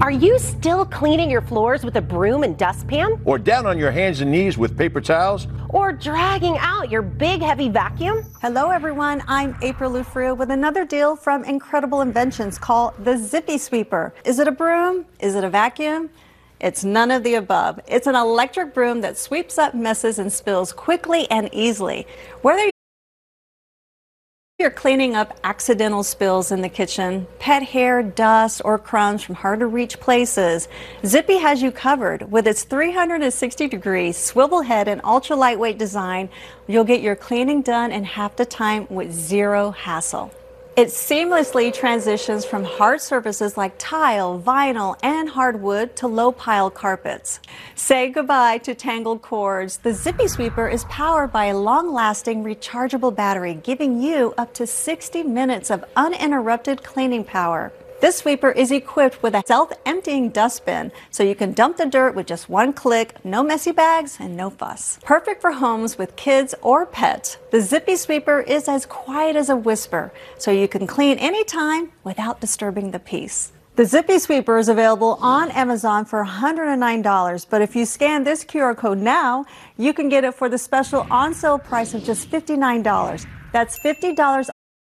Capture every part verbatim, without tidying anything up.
Are you still cleaning your floors with a broom and dustpan? Or down on your hands and knees with paper towels? Or dragging out your big heavy vacuum? Hello everyone, I'm April Lufrio with another deal from Incredible Inventions called the Zippy Sweeper. Is it a broom? Is it a vacuum? It's none of the above. It's an electric broom that sweeps up messes and spills quickly and easily. Whether you're cleaning up accidental spills in the kitchen, pet hair, dust, or crumbs from hard-to-reach places, Zippy has you covered. With its three hundred sixty degree swivel head and ultra-lightweight design, you'll get your cleaning done in half the time with zero hassle. It seamlessly transitions from hard surfaces like tile, vinyl, and hardwood to low-pile carpets. Say goodbye to tangled cords. The Zippy Sweeper is powered by a long-lasting rechargeable battery, giving you up to sixty minutes of uninterrupted cleaning power. This sweeper is equipped with a self-emptying dustbin, so you can dump the dirt with just one click, no messy bags, and no fuss. Perfect for homes with kids or pets, the Zippy Sweeper is as quiet as a whisper, so you can clean anytime without disturbing the peace. The Zippy Sweeper is available on Amazon for one hundred nine dollars, but if you scan this Q R code now, you can get it for the special on-sale price of just fifty-nine dollars. That's fifty dollars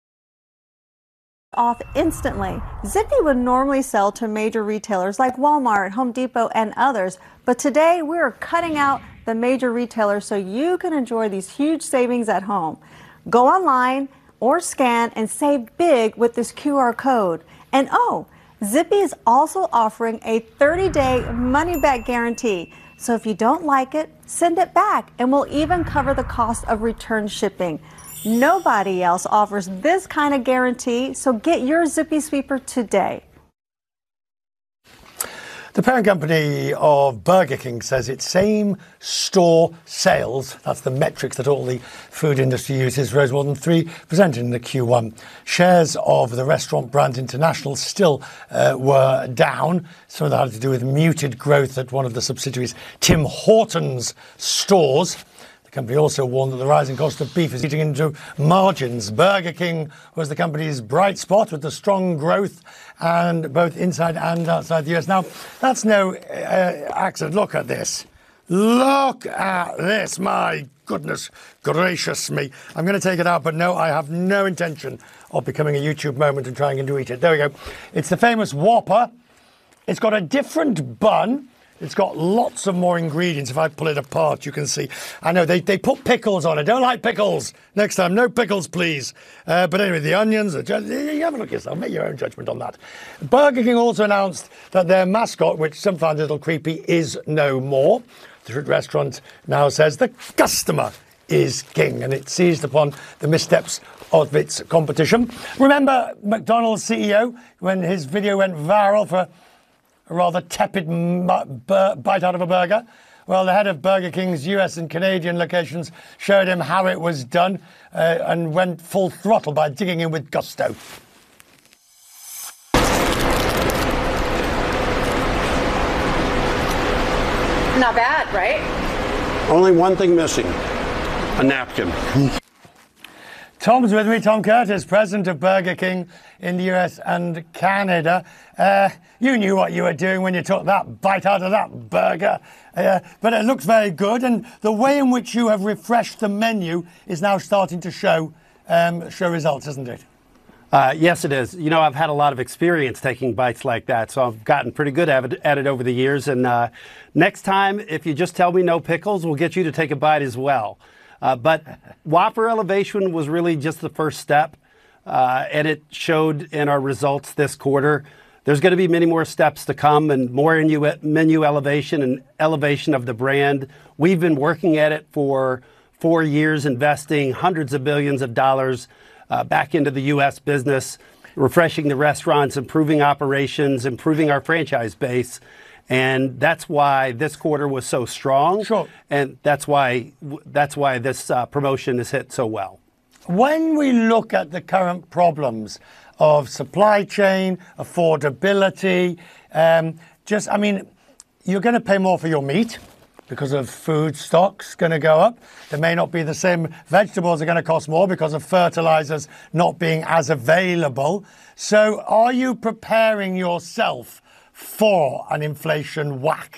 off instantly. Zippy would normally sell to major retailers like Walmart, Home Depot, and others, but today we're cutting out the major retailers so you can enjoy these huge savings at home. Go online or scan and save big with this Q R code. And oh, Zippy is also offering a thirty day money-back guarantee. So if you don't like it, send it back, and we'll even cover the cost of return shipping. Nobody else offers this kind of guarantee, so get your Zippy Sweeper today. The parent company of Burger King says its same-store sales, that's the metrics that all the food industry uses, rose more than three percent in the Q one. Shares of the Restaurant Brands International still uh, were down. Some of that had to do with muted growth at one of the subsidiaries, Tim Hortons stores. The company also warned that the rising cost of beef is eating into margins. Burger King was the company's bright spot with the strong growth and both inside and outside the U S. Now, that's no uh, accident. Look at this. Look at this. My goodness gracious me. I'm going to take it out, but no, I have no intention of becoming a YouTube moment and trying to eat it. There we go. It's the famous Whopper. It's got a different bun. It's got lots of more ingredients. If I pull it apart, you can see. I know they, they put pickles on it. Don't like pickles. Next time, no pickles, please. Uh, but anyway, the onions, the, you have a look yourself. Make your own judgment on that. Burger King also announced that their mascot, which some find a little creepy, is no more. The restaurant now says the customer is king, and it seized upon the missteps of its competition. Remember McDonald's C E O when his video went viral for a rather tepid bite out of a burger? Well, the head of Burger King's U S and Canadian locations showed him how it was done uh, and went full throttle by digging in with gusto. Not bad, right? Only one thing missing, a napkin. Tom's with me, Tom Curtis, president of Burger King in the U S and Canada. Uh, you knew what you were doing when you took that bite out of that burger, uh, but it looks very good, and the way in which you have refreshed the menu is now starting to show um, show results, isn't it? Uh, yes, it is. You know, I've had a lot of experience taking bites like that, so I've gotten pretty good at it, at it over the years, and uh, next time, if you just tell me no pickles, we'll get you to take a bite as well. Uh, but Whopper Elevation was really just the first step, uh, and it showed in our results this quarter. There's going to be many more steps to come and more menu, menu elevation and elevation of the brand. We've been working at it for four years, investing hundreds of billions of dollars uh, back into the U S business, refreshing the restaurants, improving operations, improving our franchise base. And that's why this quarter was so strong. Sure. And that's why that's why this uh, promotion is hit so well. When we look at the current problems of supply chain, affordability, um, just, I mean, you're going to pay more for your meat because of food stocks going to go up. There may not be the same vegetables are going to cost more because of fertilizers not being as available. So are you preparing yourself for an inflation whack?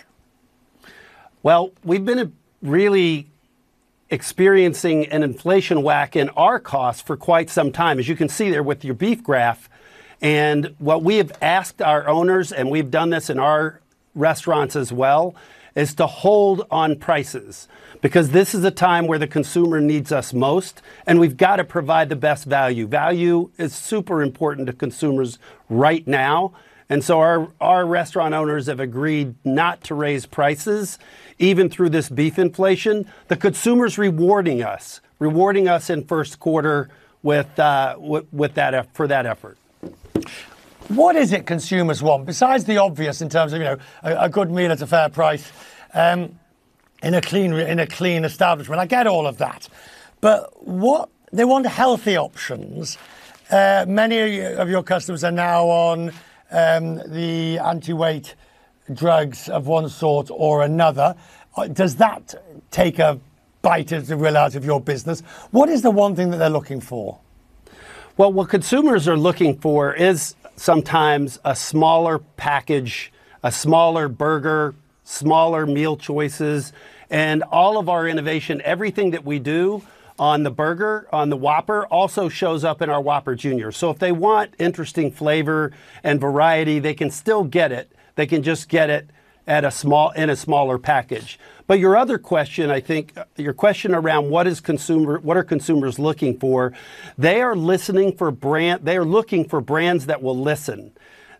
Well, we've been really experiencing an inflation whack in our costs for quite some time, as you can see there with your beef graph. And what we have asked our owners, and we've done this in our restaurants as well, is to hold on prices, because this is a time where the consumer needs us most, and we've got to provide the best value. Value is super important to consumers right now. And so our, our restaurant owners have agreed not to raise prices, even through this beef inflation. The consumer's rewarding us, rewarding us in first quarter with, uh, with, with that, for that effort. What is it consumers want, besides the obvious in terms of, you know, a, a good meal at a fair price, um, in a clean in a clean establishment? I get all of that, but what they want healthy options. Uh, many of your customers are now on um, the anti-weight drugs of one sort or another. Does that take a bite of the will out of your business? What is the one thing that they're looking for? Well, what consumers are looking for is sometimes a smaller package, a smaller burger, smaller meal choices, and all of our innovation, everything that we do on the burger, on the Whopper, also shows up in our Whopper Junior. So if they want interesting flavor and variety, they can still get it. They can just get it at a small in a smaller package. But your other question, I think, your question around what is consumer, what are consumers looking for? They are listening for brand. They are looking for brands that will listen.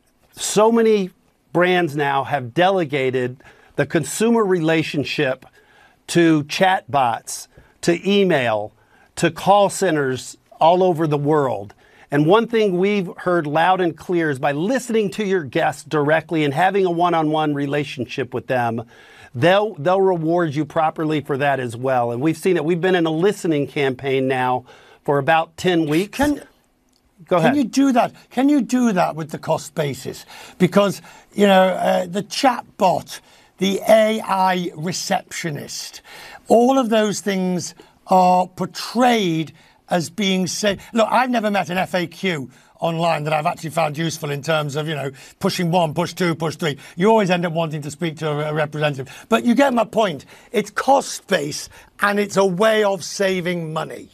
So many brands now have delegated the consumer relationship to chatbots, to email, to call centers all over the world. And one thing we've heard loud and clear is by listening to your guests directly and having a one-on-one relationship with them, they'll they'll reward you properly for that as well. And we've seen it. We've been in a listening campaign now for about ten weeks. Can, Go ahead. Can you do that? Can you do that with the cost basis? Because, you know, uh, the chat bot, the A I receptionist, all of those things are portrayed as being said. Look, I've never met an F A Q online that I've actually found useful in terms of, you know, pushing one, push two, push three. You always end up wanting to speak to a, a representative. But you get my point. It's cost-based and it's a way of saving money.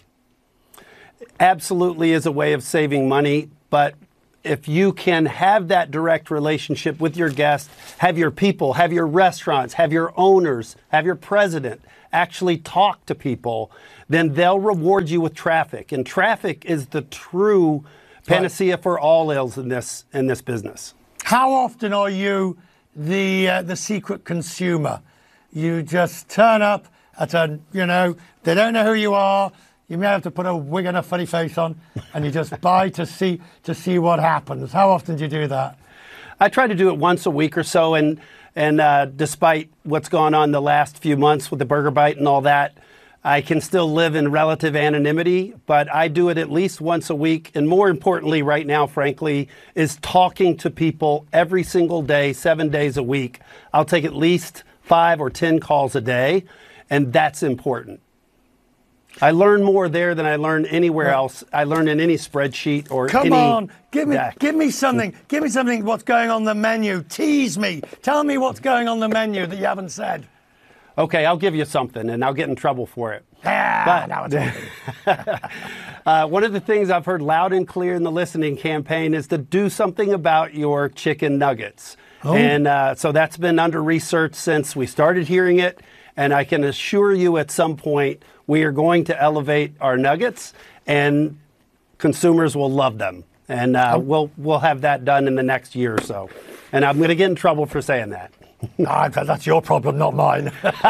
Absolutely is a way of saving money. But if you can have that direct relationship with your guests, have your people, have your restaurants, have your owners, have your president actually talk to people, then they'll reward you with traffic. And traffic is the true panacea for all ills in this in this business. How often are you the uh, the secret consumer? You just turn up at a, you know, they don't know who you are. You may have to put a wig and a funny face on, and you just buy to see to see what happens. How often do you do that? I try to do it once a week or so, and and uh, despite what's gone on the last few months with the Burger Bite and all that, I can still live in relative anonymity, but I do it at least once a week. And more importantly right now, frankly, is talking to people every single day, seven days a week. I'll take at least five or ten calls a day, and that's important. I learn more there than I learn anywhere Right. else. I learn in any spreadsheet or Come any on, give me, deck. give me something. Give me something. What's going on the menu? Tease me. Tell me what's going on the menu that you haven't said. Okay, I'll give you something, and I'll get in trouble for it. Ah, But- now it's Uh, one of the things I've heard loud and clear in the listening campaign is to do something about your chicken nuggets. Oh. And uh, so that's been under research since we started hearing it. And I can assure you at some point we are going to elevate our nuggets, and consumers will love them. And uh, we'll we'll have that done in the next year or so. And I'm going to get in trouble for saying that. Ah, that's your problem, not mine.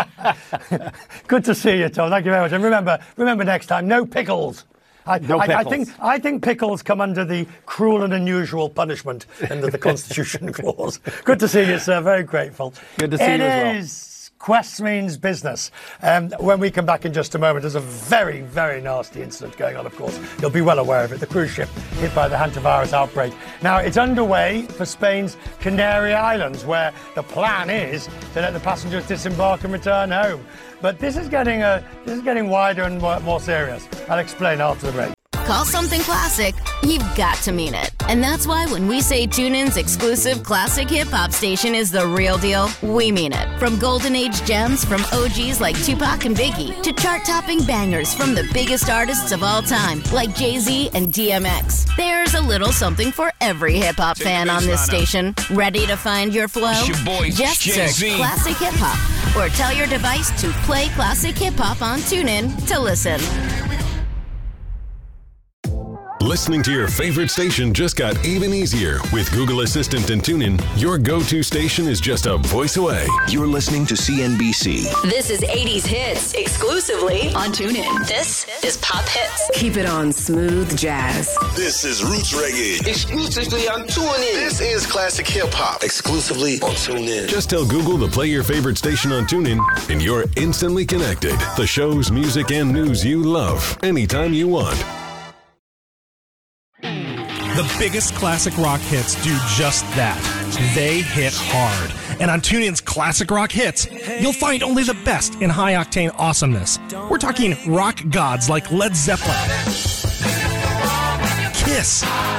Good to see you, Tom. Thank you very much. And remember, remember next time, no pickles. I, No I, I pickles. think I think pickles come under the cruel and unusual punishment under the Constitution clause. Good to see you, sir. Very grateful. Good to see It you as well. is Quest means business. Um, when we come back in just a moment, there's a very, very nasty incident going on, of course. You'll be well aware of it. The cruise ship hit by the hantavirus outbreak. Now, it's underway for Spain's Canary Islands, where the plan is to let the passengers disembark and return home. But this is getting, uh, this is getting wider and more, more serious. I'll explain after the break. call something classic, you've got to mean it. And that's why when we say TuneIn's exclusive classic hip-hop station is the real deal, we mean it. From golden age gems from O Gs like Tupac and Biggie to chart-topping bangers from the biggest artists of all time like Jay-Z and D M X. There's a little something for every hip-hop fan on this station. Ready to find your flow? It's your boy, Just Jay-Z. search Classic Hip Hop or tell your device to play Classic Hip Hop on TuneIn to listen. Listening to your favorite station just got even easier. With Google Assistant and TuneIn, your go-to station is just a voice away. You're listening to C N B C. This is eighties Hits, exclusively on TuneIn. This is Pop Hits. Keep it on smooth jazz. This is Roots Reggae, exclusively on TuneIn. This is Classic Hip Hop, exclusively on TuneIn. Just tell Google to play your favorite station on TuneIn, and you're instantly connected. The shows, music, and news you love, anytime you want. The biggest classic rock hits do just that. They hit hard. And on TuneIn's Classic Rock Hits, you'll find only the best in high-octane awesomeness. We're talking rock gods like Led Zeppelin, Kiss,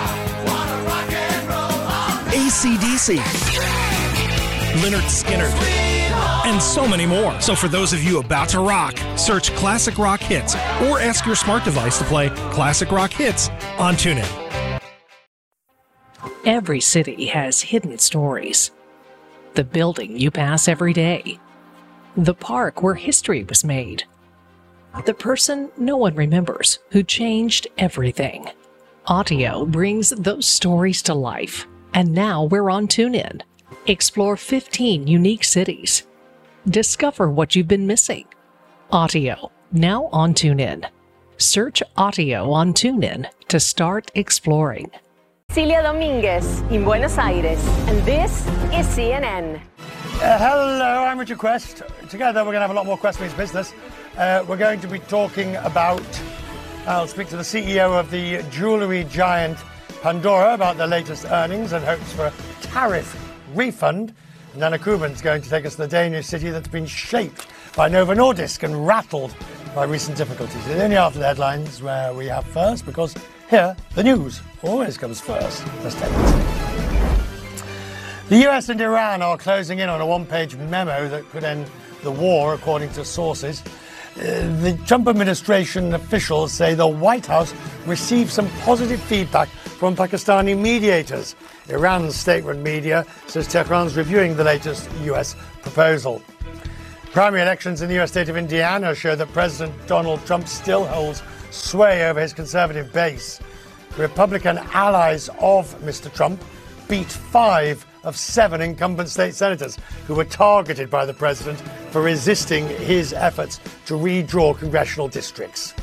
A C D C, Lynyrd Skynyrd, and so many more. So for those of you about to rock, search Classic Rock Hits or ask your smart device to play Classic Rock Hits on TuneIn. Every city has hidden stories. The building you pass every day. The park where history was made. The person no one remembers who changed everything. Audio brings those stories to life. And now we're on TuneIn. Explore fifteen unique cities. Discover what you've been missing. Audio, now on TuneIn. Search Audio on TuneIn to start exploring. Celia Dominguez in Buenos Aires, and this is C N N. Uh, hello, I'm Richard Quest. Together we're going to have a lot more Quest Meets Business. Uh, we're going to be talking about, I'll speak to the C E O of the jewellery giant Pandora about their latest earnings and hopes for a tariff refund. And Nana Kuben's going to take us to the Danish city that's been shaped by Novo Nordisk and rattled by recent difficulties. It's only after the headlines where we have first, because here, the news always comes first. Let's take it. The U S and Iran are closing in on a one-page memo that could end the war, according to sources. Uh, the Trump administration officials say the White House received some positive feedback from Pakistani mediators. Iran's state-run media says Tehran's reviewing the latest U S proposal. Primary elections in the U S state of Indiana show that President Donald Trump still holds sway over his conservative base. Republican allies of Mister Trump beat five of seven incumbent state senators who were targeted by the president for resisting his efforts to redraw congressional districts.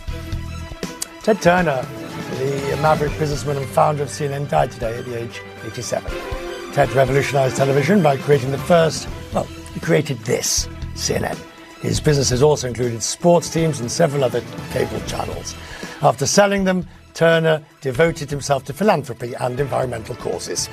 Ted Turner, the maverick businessman and founder of C N N, died today at the age of eighty-seven. Ted revolutionized television by creating the first, well, he created this, C N N. His businesses also included sports teams and several other cable channels. After selling them, Turner devoted himself to philanthropy and environmental causes.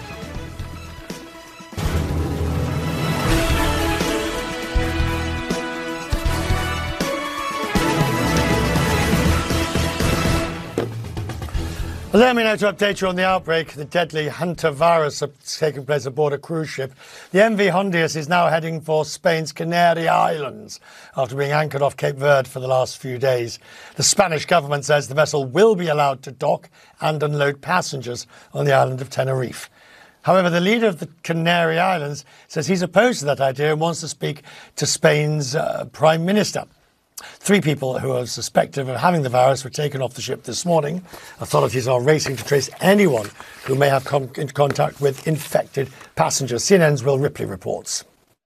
Allow me now to update you on the outbreak. The deadly hantavirus has taken place aboard a cruise ship. The M V Hondias is now heading for Spain's Canary Islands after being anchored off Cape Verde for the last few days. The Spanish government says the vessel will be allowed to dock and unload passengers on the island of Tenerife. However, the leader of the Canary Islands says he's opposed to that idea and wants to speak to Spain's uh, Prime Minister. Three people who are suspected of having the virus were taken off the ship this morning. Authorities are racing to trace anyone who may have come into contact with infected passengers. C N N's Will Ripley reports.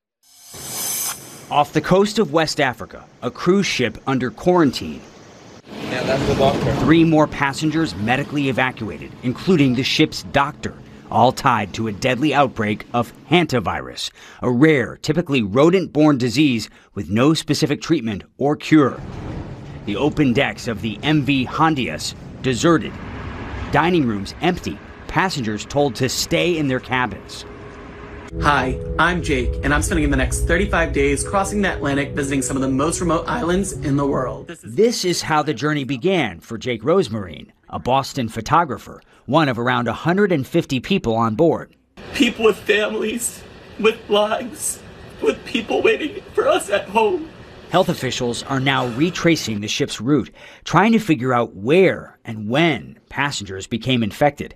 Off the coast of West Africa, a cruise ship under quarantine. Yeah, that's the doctor. Three more passengers medically evacuated, including the ship's doctor, all tied to a deadly outbreak of hantavirus, a rare, typically rodent-borne disease with no specific treatment or cure. The open decks of the M V Hondias deserted. Dining rooms empty, passengers told to stay in their cabins. Hi, I'm Jake, and I'm spending the next thirty-five days crossing the Atlantic visiting some of the most remote islands in the world. This is how the journey began for Jake Rosemarine, a Boston photographer, one of around one hundred fifty people on board. People with families, with lives, with people waiting for us at home. Health officials are now retracing the ship's route, trying to figure out where and when passengers became infected.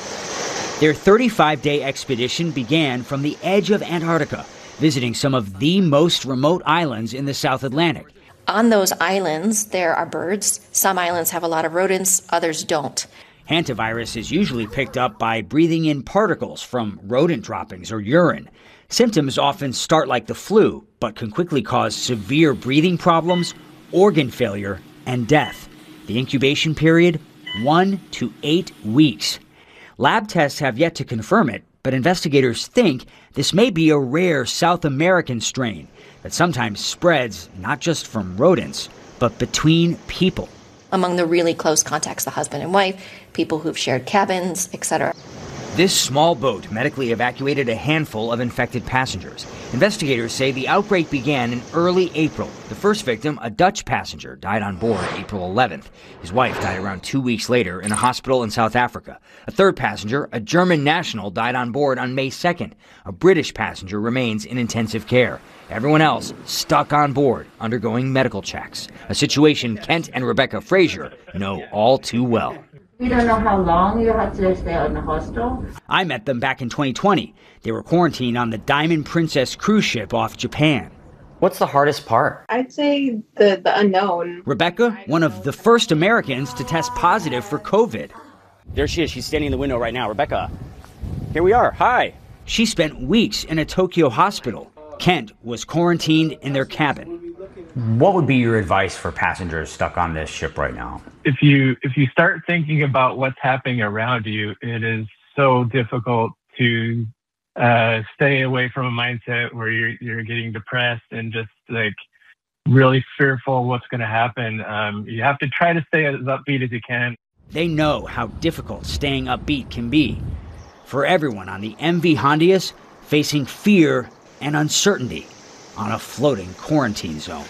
Their thirty-five day expedition began from the edge of Antarctica, visiting some of the most remote islands in the South Atlantic. On those islands, there are birds. Some islands have a lot of rodents, others don't. Hantavirus is usually picked up by breathing in particles from rodent droppings or urine. Symptoms often start like the flu, but can quickly cause severe breathing problems, organ failure, and death. The incubation period, one to eight weeks. Lab tests have yet to confirm it, but investigators think this may be a rare South American strain that sometimes spreads not just from rodents, but between people. Among the really close contacts, the husband and wife, people who've shared cabins, et cetera. This small boat medically evacuated a handful of infected passengers. Investigators say the outbreak began in early April. The first victim, a Dutch passenger, died on board April eleventh. His wife died around two weeks later in a hospital in South Africa. A third passenger, a German national, died on board on May second. A British passenger remains in intensive care. Everyone else stuck on board, undergoing medical checks. A situation Kent and Rebecca Frazier know all too well. We don't know how long you had to stay in the hostel. I met them back in twenty twenty. They were quarantined on the Diamond Princess cruise ship off Japan. What's the hardest part? I'd say the, the unknown. Rebecca, one of the first Americans to test positive for COVID. There she is. She's standing in the window right now. Rebecca, here we are. Hi. She spent weeks in a Tokyo hospital. Kent was quarantined in their cabin. What would be your advice for passengers stuck on this ship right now? If you if you start thinking about what's happening around you, it is so difficult to uh, stay away from a mindset where you're you're getting depressed and just like really fearful of what's going to happen. Um, you have to try to stay as upbeat as you can. They know how difficult staying upbeat can be. For everyone on the M V Hondius, facing fear and uncertainty on a floating quarantine zone.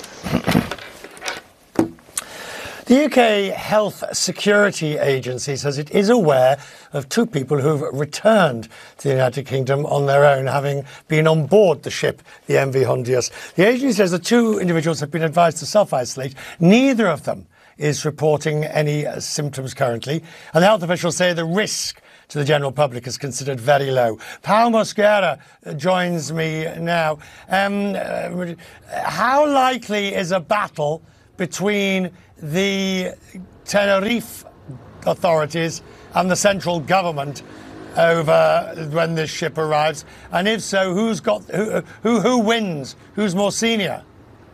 The U K Health Security Agency says it is aware of two people who've returned to the United Kingdom on their own, having been on board the ship, the M V Hondius. The agency says the two individuals have been advised to self-isolate. Neither of them is reporting any uh, symptoms currently, and the health officials say the risk to the general public is considered very low. Pau Mosquera joins me now. Um, uh, how likely is a battle between the Tenerife authorities and the central government over when this ship arrives? And if so, who's got who? Who, who wins? Who's more senior?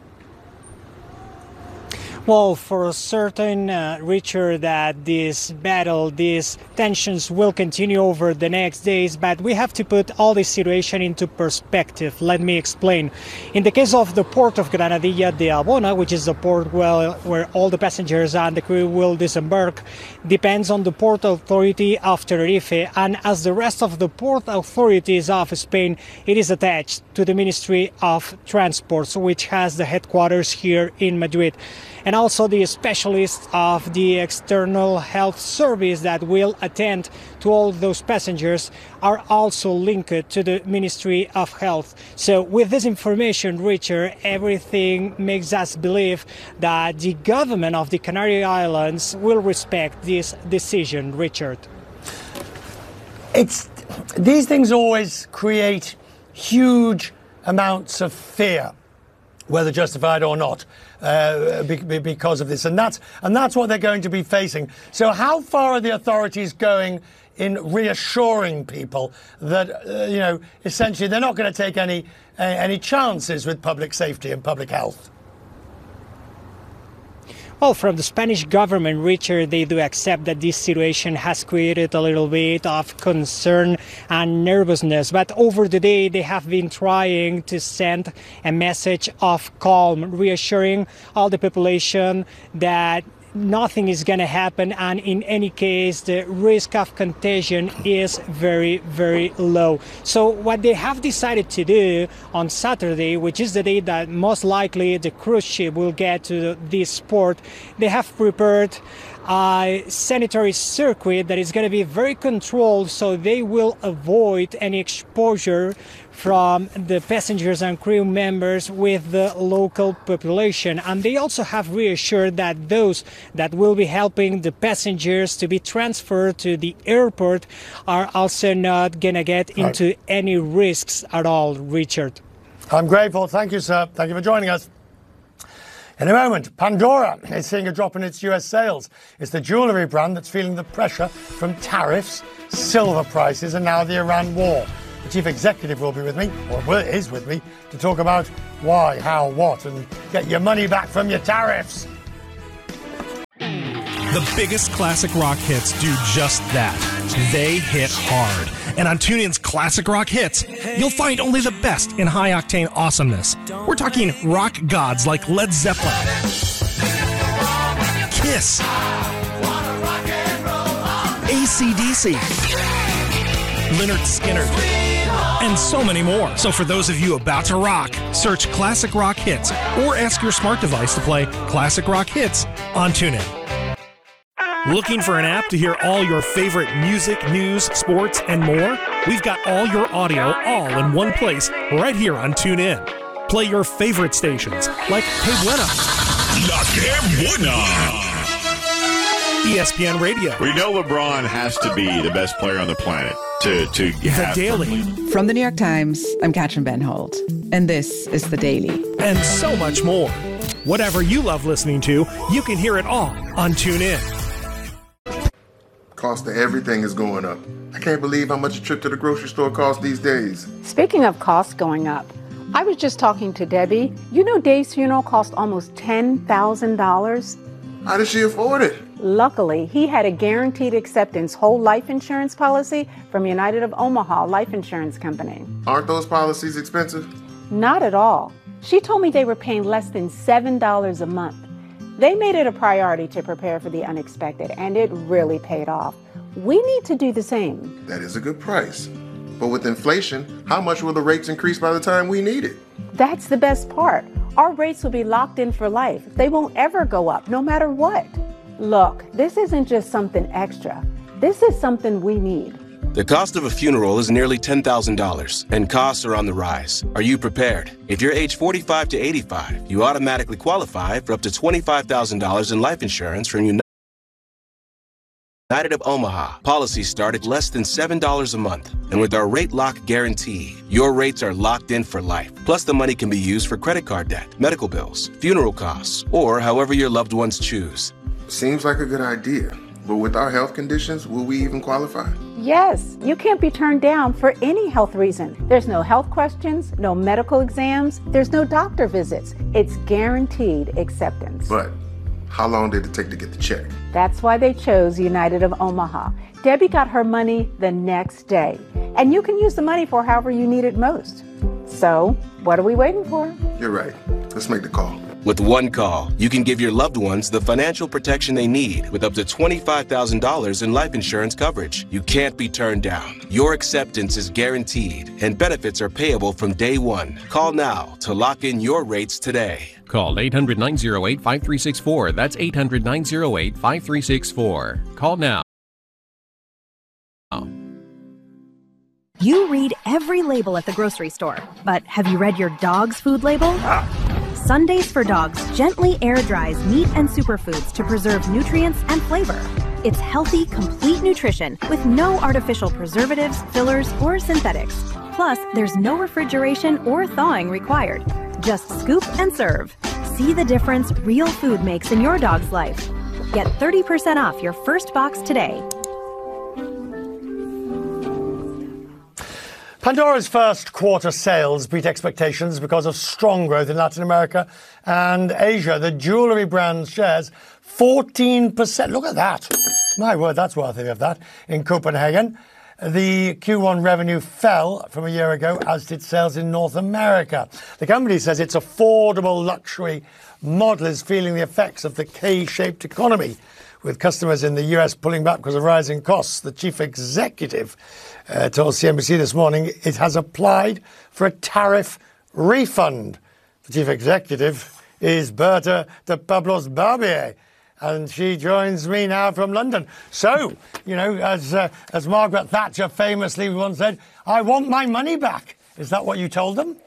Well, for certain, uh, Richard, that this battle, these tensions will continue over the next days, but we have to put all this situation into perspective. Let me explain. In the case of the port of Granadilla de Abona, which is the port well, where all the passengers and the crew will disembark, depends on the port authority of Tenerife, and as the rest of the port authorities of Spain, it is attached to the Ministry of Transports, which has the headquarters here in Madrid. And also the specialists of the External Health Service that will attend to all those passengers are also linked to the Ministry of Health. So with this information, Richard, everything makes us believe that the government of the Canary Islands will respect this decision, Richard. It's, these things always create huge amounts of fear, whether justified or not, uh, be, be because of this. And that's, and that's what they're going to be facing. So how far are the authorities going in reassuring people that, uh, you know, essentially they're not going to take any, uh, any chances with public safety and public health? Well, from the Spanish government, Richard, they do accept that this situation has created a little bit of concern and nervousness. But over the day, they have been trying to send a message of calm, reassuring all the population that nothing is going to happen, and in any case the risk of contagion is very, very low. So what they have decided to do on Saturday, which is the day that most likely the cruise ship will get to this port, they have prepared a sanitary circuit that is going to be very controlled, so they will avoid any exposure from the passengers and crew members with the local population. And they also have reassured that those that will be helping the passengers to be transferred to the airport are also not going to get into right. any risks at all, Richard. I'm grateful. Thank you, sir. Thank you for joining us. In a moment, Pandora is seeing a drop in its U S sales. It's the jewellery brand that's feeling the pressure from tariffs, silver prices, and now the Iran war. The chief executive will be with me, or is with me, to talk about why, how, what, and get your money back from your tariffs. The biggest classic rock hits do just that. They hit hard. And on TuneIn's Classic Rock Hits, you'll find only the best in high-octane awesomeness. We're talking rock gods like Led Zeppelin, Kiss, A C D C, Lynyrd Skynyrd, and so many more. So for those of you about to rock, search Classic Rock Hits or ask your smart device to play Classic Rock Hits on TuneIn. Looking for an app to hear all your favorite music, news, sports, and more? We've got all your audio all in one place right here on TuneIn. Play your favorite stations like Que Buena, La Que Buena, E S P N Radio. We know LeBron has to be the best player on the planet to, to have The Daily. From the New York Times, I'm Katrin Van Holt, and this is The Daily. And so much more. Whatever you love listening to, you can hear it all on TuneIn. Cost of everything is going up. I can't believe how much a trip to the grocery store costs these days. Speaking of costs going up, I was just talking to Debbie. You know Dave's funeral cost almost ten thousand dollars? How did she afford it? Luckily, he had a guaranteed acceptance whole life insurance policy from United of Omaha Life Insurance Company. Aren't those policies expensive? Not at all. She told me they were paying less than seven dollars a month. They made it a priority to prepare for the unexpected, and it really paid off. We need to do the same. That is a good price. But with inflation, how much will the rates increase by the time we need it? That's the best part. Our rates will be locked in for life. They won't ever go up, no matter what. Look, this isn't just something extra. This is something we need. The cost of a funeral is nearly ten thousand dollars, and costs are on the rise. Are you prepared? If you're age forty-five to eighty-five, you automatically qualify for up to twenty-five thousand dollars in life insurance from United of Omaha. Policies start at less than seven dollars a month, and with our rate lock guarantee, your rates are locked in for life. Plus, the money can be used for credit card debt, medical bills, funeral costs, or however your loved ones choose. Seems like a good idea. But with our health conditions, will we even qualify? Yes, you can't be turned down for any health reason. There's no health questions, no medical exams, there's no doctor visits. It's guaranteed acceptance. But how long did it take to get the check? That's why they chose United of Omaha. Debbie got her money the next day, and you can use the money for however you need it most. So, what are we waiting for? You're right. Let's make the call. With one call, you can give your loved ones the financial protection they need with up to twenty-five thousand dollars in life insurance coverage. You can't be turned down. Your acceptance is guaranteed, and benefits are payable from day one. Call now to lock in your rates today. Call eight hundred, nine oh eight, five three six four. That's eight hundred, nine oh eight, five three six four. Call now. You read every label at the grocery store, but have you read your dog's food label? Sundays for Dogs gently air dries meat and superfoods to preserve nutrients and flavor. It's healthy, complete nutrition with no artificial preservatives, fillers, or synthetics. Plus, there's no refrigeration or thawing required. Just scoop and serve. See the difference real food makes in your dog's life. Get thirty percent off your first box today. Pandora's first quarter sales beat expectations because of strong growth in Latin America and Asia. The jewellery brand's shares fourteen percent. Look at that. My word, that's worthy of that. In Copenhagen, the Q one revenue fell from a year ago, as did sales in North America. The company says its affordable luxury model is feeling the effects of the K-shaped economy, with customers in the U S pulling back because of rising costs. The chief executive uh, told C N B C this morning it has applied for a tariff refund. The chief executive is Berta de Pablos Barbier. and she joins me now from London. So, you know, as uh, as Margaret Thatcher famously once said, I want my money back. Is that what you told them?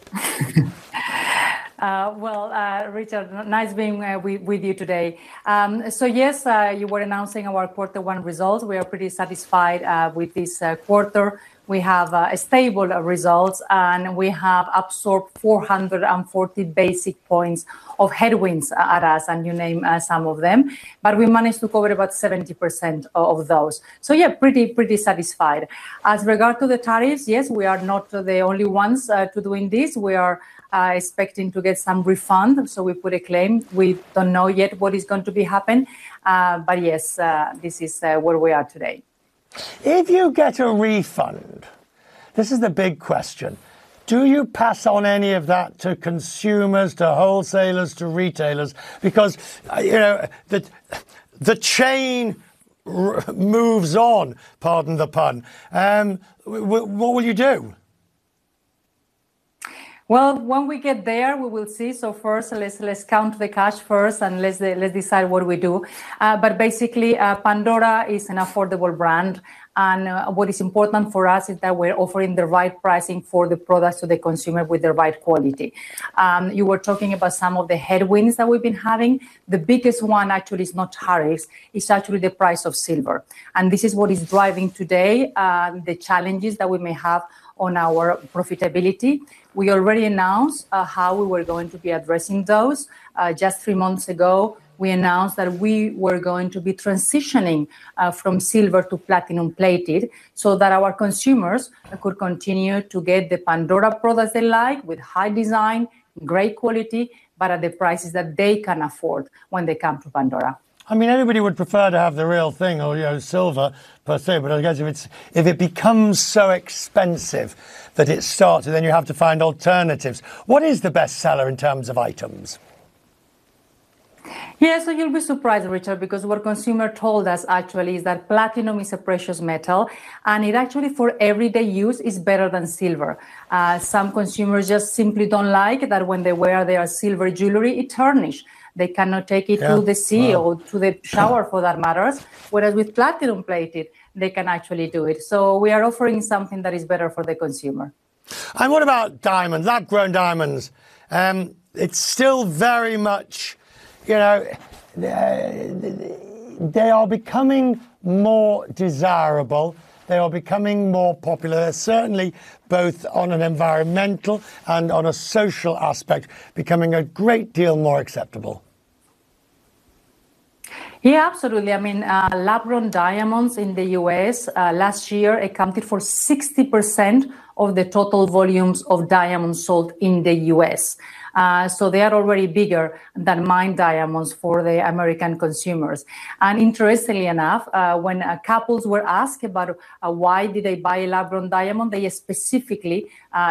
Uh, well, uh, Richard, nice being uh, with, with you today. Um, so yes, uh, you were announcing our quarter one results. We are pretty satisfied uh, with this uh, quarter. We have uh, stable results, and we have absorbed four hundred forty basic points of headwinds at us, and you name uh, some of them. But we managed to cover about seventy percent of those. So yeah, pretty, pretty satisfied. As regard to the tariffs, yes, we are not the only ones uh, to doing this. We are uh, expecting to get some refund, so we put a claim. We don't know yet what is going to be happen, uh, but yes, uh, this is uh, where we are today. If you get a refund, this is the big question. Do you pass on any of that to consumers, to wholesalers, to retailers? Because, you know, the, the chain r- moves on, pardon the pun. Um, w- w- what will you do? Well, when we get there, we will see. So first, let's let's count the cash first, and let's let's decide what we do. Uh, but basically, uh, Pandora is an affordable brand, and uh, what is important for us is that we're offering the right pricing for the products to the consumer with the right quality. Um, you were talking about some of the headwinds that we've been having. The biggest one actually is not tariffs; it's actually the price of silver, and this is what is driving today uh, the challenges that we may have on our profitability. We already announced uh, how we were going to be addressing those. Uh, just three months ago, we announced that we were going to be transitioning uh, from silver to platinum plated so that our consumers could continue to get the Pandora products they like with high design, great quality, but at the prices that they can afford when they come to Pandora. I mean, everybody would prefer to have the real thing, or, you know, silver per se, but I guess if it's if it becomes so expensive that it starts, then you have to find alternatives. What is the best seller in terms of items? Yeah, so you'll be surprised, Richard, because what consumer told us actually is that platinum is a precious metal, and it actually for everyday use is better than silver. Uh, some consumers just simply don't like that when they wear their silver jewelry, it tarnishes. They cannot take it yeah. to the sea wow. or to the shower for that matters. Whereas with platinum plated, they can actually do it. So we are offering something that is better for the consumer. And what about diamonds, lab-grown diamonds? Um, it's still very much, you know, they are becoming more desirable. They are becoming more popular. They're certainly both on an environmental and on a social aspect becoming a great deal more acceptable. Yeah, absolutely. I mean, uh, lab-grown diamonds in the U S uh, last year accounted for sixty percent of the total volumes of diamonds sold in the U S. Uh, so they are already bigger than mined diamonds for the American consumers. And interestingly enough, uh, when uh, couples were asked about uh, why did they buy a lab-grown diamond, they specifically uh,